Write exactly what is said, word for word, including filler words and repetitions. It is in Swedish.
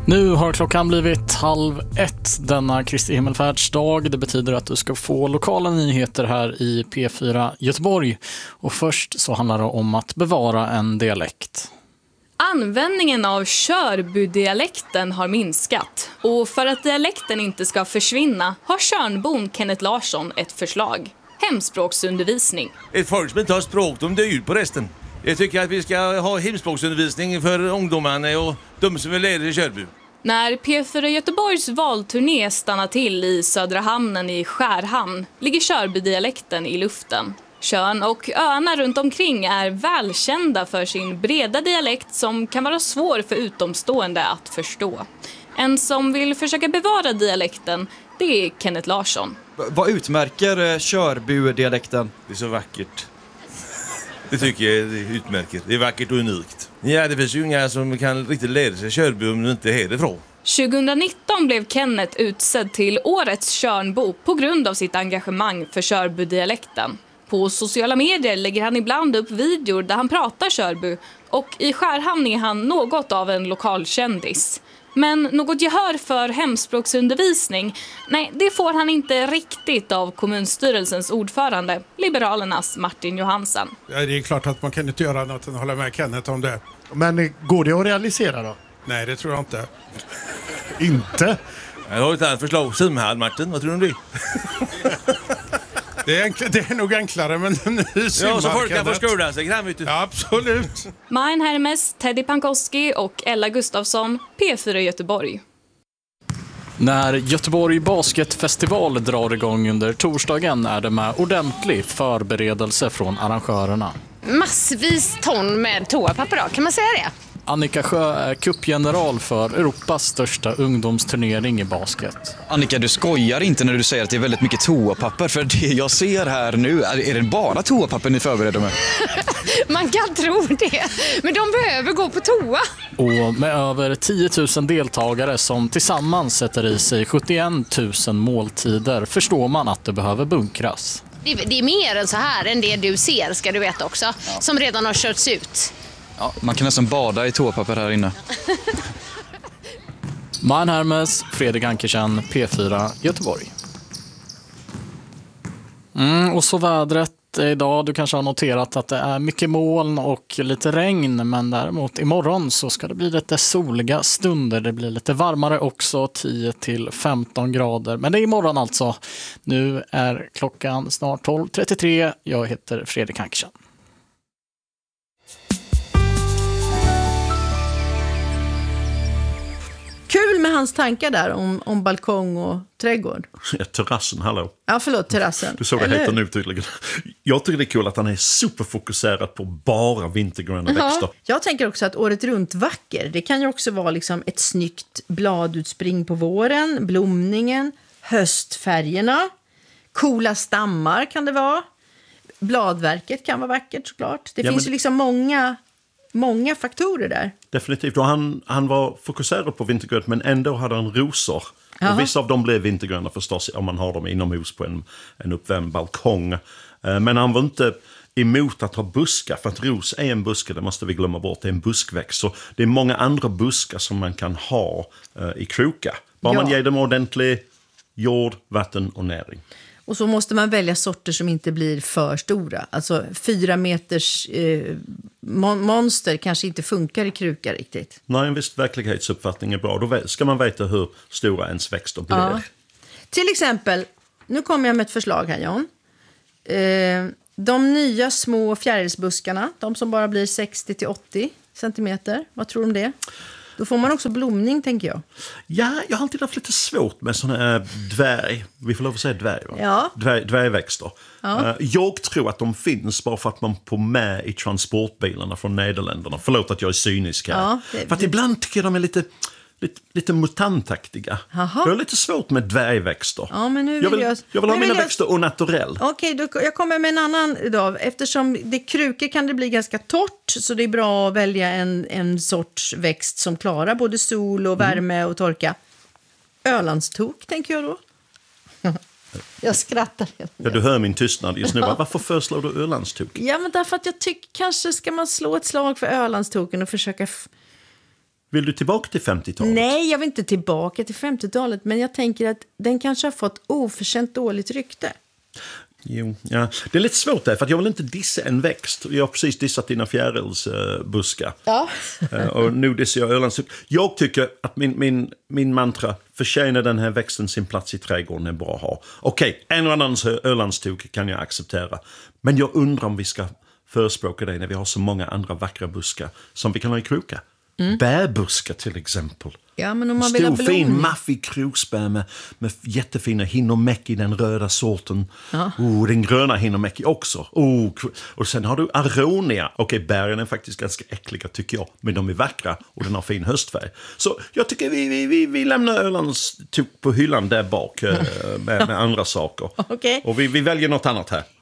Nu har klockan blivit halv ett denna Kristi himmelfärdsdag. Det betyder att du ska få lokala nyheter här i P fyra Göteborg. Och först så handlar det om att bevara en dialekt. Användningen av Körbydialekten har minskat. Och för att dialekten inte ska försvinna har Tjörnbon Kenneth Larsson ett förslag. Hemspråksundervisning. Ett folk som inte har språk, de dör ut på resten. Jag tycker att vi ska ha hemspråksundervisning för ungdomarna och de som vill lära i Körby. När P fyra Göteborgs valturné stannar till i Södra hamnen i Skärhamn ligger Körbydialekten i luften. Tjörn och öarna runt omkring är välkända för sin breda dialekt som kan vara svår för utomstående att förstå. En som vill försöka bevara dialekten, det är Kenneth Larsson. V- vad utmärker Körby-dialekten? Det är så vackert. Det tycker jag är utmärkt. Det är vackert och unikt. Ja, det finns ju inga som kan riktigt lära sig Körby om de inte är härifrån. tjugonitton blev Kenneth utsedd till årets Tjörnbo på grund av sitt engagemang för Körbydialekten. På sociala medier lägger han ibland upp videor där han pratar Körby och i Skärhamn är han något av en lokalkändis. Men något gehör för hemspråksundervisning, nej, det får han inte riktigt av kommunstyrelsens ordförande, Liberalernas Martin Johansson. Ja, det är klart att man kan inte göra något än hålla med Kenneth om det. Men går det att realisera då? Nej, det tror jag inte. Inte? Jag har ett annat förslag. Simhall, Martin, vad tror du om det? Det är, enkl- det är nog enklare, men nu simmar Ja, så folk kan få Kenneth. skola sig. Kan, vet du? Ja, absolut. Majen Hermes, Teddy Pankowski och Ella Gustafsson, P fyra Göteborg. När Göteborg Basketfestival drar igång under torsdagen är det med ordentlig förberedelse från arrangörerna. Massvis ton med toapapper då, kan man säga det? Annika Sjö är cupgeneral för Europas största ungdomsturnering i basket. Annika, du skojar inte när du säger att det är väldigt mycket toapapper, för det jag ser här nu, är, är det bara toapapper ni förbereder med? Man kan tro det, men de behöver gå på toa. Och med över tio tusen deltagare som tillsammans sätter i sig sjuttioen tusen måltider förstår man att det behöver bunkras. Det, det är mer än så här än det du ser, ska du veta också, ja. Som redan har körts ut. Ja, man kan nästan bada i toapapper här inne. Man Hermes, Fredrik Ankersen, P fyra Göteborg. Mm, och så vädret idag. Du kanske har noterat att det är mycket moln och lite regn, men däremot imorgon så ska det bli lite soliga stunder. Det blir lite varmare också, tio till femton grader. Men det är imorgon alltså. Nu är klockan snart tolv trettiotre. Jag heter Fredrik Ankersen. Kul med hans tankar där om, om balkong och trädgård. Ja, terrassen, hallå. Ja, förlåt, terrassen. Du såg det heter nu tydligen. Jag tycker det är kul att han är superfokuserad på bara vintergröna Ja, växter. jag tänker också att året runt vacker. Det kan ju också vara liksom ett snyggt bladutspring på våren, blomningen, höstfärgerna, coola stammar kan det vara. Bladverket kan vara vackert såklart. Det Ja, finns men- ju liksom många, många faktorer där. Definitivt. Och han, han var fokuserad på vintergrönt, men ändå hade han rosor. Jaha. Och vissa av dem blev vintergröna förstås om man har dem inomhus på en, en uppvärmd balkong. Eh, Men han var inte emot att ha buskar, för att ros är en buske, det måste vi glömma bort, det är en buskväxt. Så det är många andra buskar som man kan ha eh, i krokar. Bara Ja. man ger dem ordentlig jord, vatten och näring. Och så måste man välja sorter som inte blir för stora. Alltså fyra meters eh, mon- monster kanske inte funkar i krukar riktigt. Nej, en viss verklighetsuppfattning är bra. Då vet- ska man veta hur stora ens växter blir. Ja. Till exempel, nu kommer jag med ett förslag här, Jan. Eh, de nya små fjärilsbuskarna, de som bara blir sextio till åttio centimeter. Vad tror du om det? Då får man också blomning, tänker jag. Ja, jag har alltid haft lite svårt med såna här dvärg, vi får lov att säga dvärg, va? Ja. Dvärg, dvärgväxter. Ja. Eh, Jag tror att de finns bara för att man får med i transportbilarna från Nederländerna. Förlåt att jag är cynisk här. Ja, det- för att ibland tycker jag de är lite, lite, lite mutantaktiga. Jaha. Jag har lite svårt med dvärgväxter. Ja, men nu vill jag, vill, jag... jag vill ha nu mina vill jag- växter au naturel. Okej, då, jag kommer med en annan idag. Eftersom det krukor kan det bli ganska torrt, så det är bra att välja en, en sorts växt som klarar både sol och värme och torka. Ölandstok, tänker jag då. Jag skrattar. Ja, du hör min tystnad just nu. Varför föreslår du ölandstok? Ja, men därför att jag tycker kanske ska man slå ett slag för Ölandstoken och försöka f- Vill du tillbaka till femtiotalet? Nej, jag vill inte tillbaka till femtiotalet, men jag tänker att den kanske har fått oförtjänt dåligt rykte. Jo, ja. Det är lite svårt där, för att jag vill inte dissa en växt. Jag har precis dissat dina fjärilsbuskar. Ja. Och nu dissar jag Ölandstuk. Jag tycker att min, min, min mantra, förtjänar den här växten sin plats i trädgården, är bra att ha. Okej, en och annan Ölandstuk kan jag acceptera. Men jag undrar om vi ska förespråka det när vi har så många andra vackra buskar som vi kan ha i krokar. Mm. Bärbuskar till exempel. Ja, men om man vill ha stor, fin, maffig kroksbär med, med jättefina hinomäki, den röda sorten. Ja. Oh, den gröna hinomäki också. Oh, och sen har du aronia. Okej, okay, bären är faktiskt ganska äckliga tycker jag. Men de är vackra och den har fin höstfärg. Så jag tycker vi, vi, vi, vi lämnar Ölands på hyllan där bak med, med andra saker. Okay. Och vi, vi väljer något annat här.